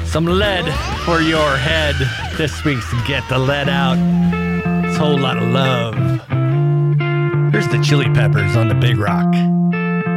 Some lead for your head. This week's Get the Lead Out. It's a whole lot of love. Here's the Chili Peppers on the Big Rock.